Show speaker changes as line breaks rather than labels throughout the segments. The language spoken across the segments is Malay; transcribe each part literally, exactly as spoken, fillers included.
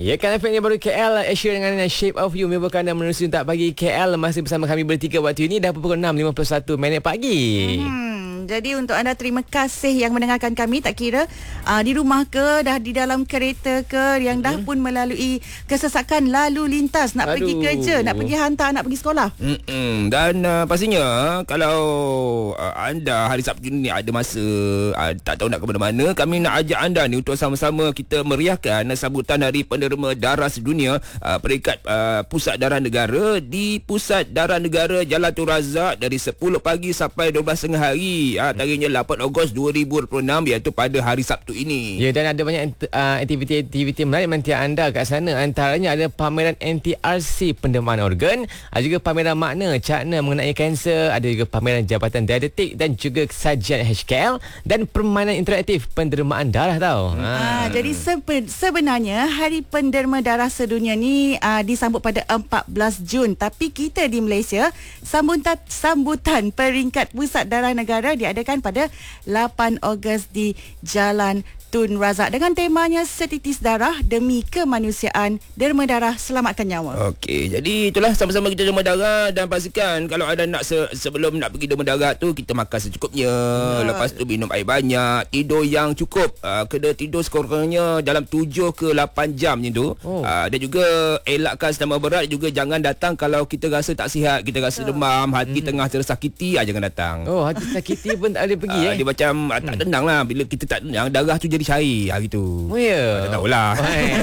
Ya kan, F M ni baru K L. Asher dengan Shape of You membawakan anda menerusi untuk pagi K L. Masih bersama kami bertiga waktu ini. Dah pukul enam lima puluh satu minit pagi.
Hmm, jadi untuk anda, terima kasih yang mendengarkan kami. Tak kira uh, di rumah ke, dah di dalam kereta ke, yang dah hmm. pun melalui kesesakan lalu lintas, nak Aduh. pergi kerja, nak pergi hantar anak pergi sekolah.
Mm-mm. Dan uh, pastinya kalau uh, anda hari Sabtu ni ada masa, uh, tak tahu nak ke mana-mana, kami nak ajak anda ni untuk sama-sama kita meriahkan sambutan Hari Penderma Darah Sedunia, uh, peringkat uh, Pusat Darah Negara di Pusat Darah Negara Jalan Tun Razak dari sepuluh pagi sampai dua belas tengah hari, uh, tarikhnya lapan Ogos dua ribu dua puluh enam, iaitu pada hari Sabtu ini.
Ya, dan ada banyak uh, aktiviti-aktiviti menarik menanti anda kat sana. Antaranya ada pameran N T R C pendermaan organ, ada juga pameran makna cakna mengenai kanser, ada juga pameran jabatan diabetik dan juga sajian H K L dan permainan interaktif pendermaan darah tau.
Hmm. Ha. Jadi sebe- sebenarnya Hari Penderma Darah Sedunia ni uh, disambut pada empat belas Jun, tapi kita di Malaysia sambutan sambutan peringkat Pusat Darah Negara diadakan pada lapan Ogos di Jalan Tun Razak dengan temanya Setitis Darah Demi Kemanusiaan, derma darah selamatkan nyawa.
Okey, jadi itulah sama-sama kita derma darah, dan pastikan kalau ada nak se- sebelum nak pergi derma darah tu, kita makan secukupnya. Ya. Lepas tu minum air banyak, tidur yang cukup. Uh, kena tidur sekurang-kurangnya dalam tujuh ke lapan jam macam tu. Oh. Uh, dan juga elakkan stamina berat, juga jangan datang kalau kita rasa tak sihat, kita rasa ya. demam, hati hmm. tengah tersakiti, ah, jangan datang.
Oh, hati sakiti pun tak boleh pergi
uh,
eh.
Dia macam uh, tak tenang lah. Bila kita tak tenang, darah tu jadi cair hari tu.
Oh ya.
Tak tahulah.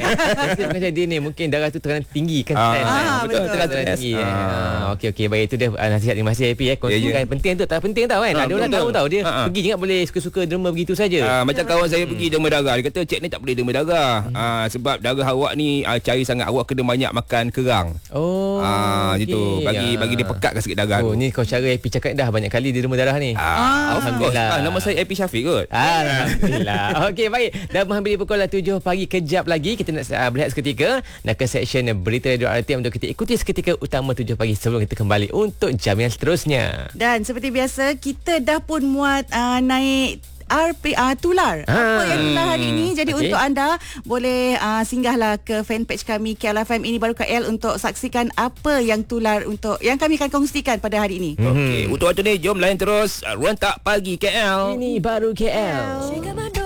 Macam dia ni, mungkin darah tu tekanan tinggi kan.
Ah,
ah,
betul, betul,
tekanan
betul.
tinggi.
Ah.
Ah, okey okey, baik, itu dia uh, nasihat terima kasih Happy eh. Kongsikan yeah, yeah. penting tu, tak penting tau kan. Ah, ada orang tahu tahu dia ah, pergi ingat boleh suka-suka derma begitu saja.
Ah, macam kawan saya hmm. pergi derma darah, dia kata cik ni tak boleh derma darah. Hmm. Ah, sebab darah awak ni ah, cair sangat, awak kena banyak makan kerang.
Oh.
Ah, okay. gitu. Bagi
ya.
bagi dia pekatkan sikit darah
oh,
tu.
ni kau cara Happy cakap dah banyak kali dia derma darah ni.
Ah,
Alhamdulillah.
Ah, nama saya Happy Syafiq kot.
Alhamdulillah. Okey, baik. Dah menghampiri pukul tujuh pagi, kejap lagi kita nak uh, berehat seketika. Nak ke section berita Radio R T M untuk kita ikuti seketika utama tujuh pagi sebelum kita kembali untuk jam yang seterusnya.
Dan seperti biasa, kita dah pun muat uh, naik R P A tular. Ha. Apa yang tular hari ini. Jadi okay. untuk anda boleh uh, singgahlah ke fanpage kami K L F M Ini Baru K L untuk saksikan apa yang tular untuk yang kami akan kongsikan pada hari ini.
Okey, untuk waktu ni jom lain terus uh, Rentak Pagi K L.
Ini Baru K L.